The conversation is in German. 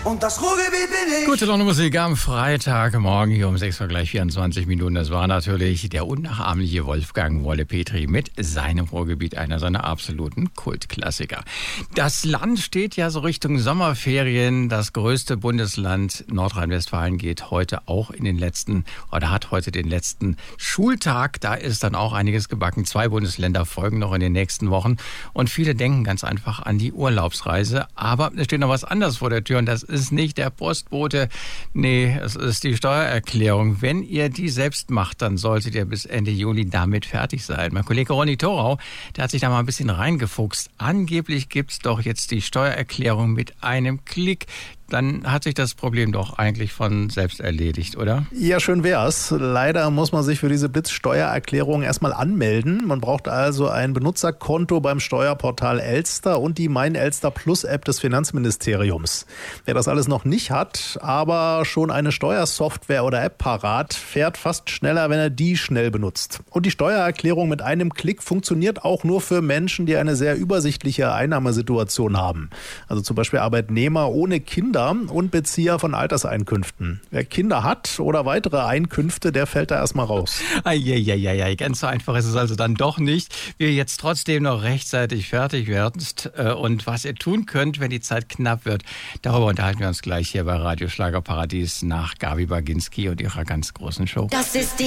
und das Ruhrgebiet bin ich. Gute Laune Musik am Freitagmorgen hier um 6 Uhr gleich 24 Minuten. Das war natürlich der unnachahmliche Wolfgang Wolle Petri mit seinem Ruhrgebiet, einer seiner absoluten Kultklassiker. Das Land steht ja so Richtung Sommerferien. Das größte Bundesland Nordrhein-Westfalen geht heute auch in den letzten, oder hat heute den letzten Schultag. Da ist dann auch einiges gebacken. 2 Bundesländer folgen noch in den nächsten Wochen. Und viele denken ganz einfach an die Urlaubsreise. Aber es steht noch was anderes vor der Tür und das ist nicht der Postbote. Nee, es ist die Steuererklärung. Wenn ihr die selbst macht, dann solltet ihr bis Ende Juli damit fertig sein. Mein Kollege Ronny Thorau, der hat sich da mal ein bisschen reingefuchst. Angeblich gibt's doch jetzt die Steuererklärung mit einem Klick. Dann hat sich das Problem doch eigentlich von selbst erledigt, oder? Ja, schön wär's. Leider muss man sich für diese Blitzsteuererklärung erstmal anmelden. Man braucht also ein Benutzerkonto beim Steuerportal Elster und die Mein Elster Plus App des Finanzministeriums. Wer das alles noch nicht hat, aber schon eine Steuersoftware oder App parat, fährt fast schneller, wenn er die schnell benutzt. Und die Steuererklärung mit einem Klick funktioniert auch nur für Menschen, die eine sehr übersichtliche Einnahmesituation haben. Also zum Beispiel Arbeitnehmer ohne Kinder und Bezieher von Alterseinkünften. Wer Kinder hat oder weitere Einkünfte, der fällt da erstmal raus. Eieieiei, ganz so einfach ist es also dann doch nicht. Wir jetzt trotzdem noch rechtzeitig fertig werden und was ihr tun könnt, wenn die Zeit knapp wird, darüber unterhalten wir uns gleich hier bei Radio Schlagerparadies nach Gabi Baginski und ihrer ganz großen Show. Das ist die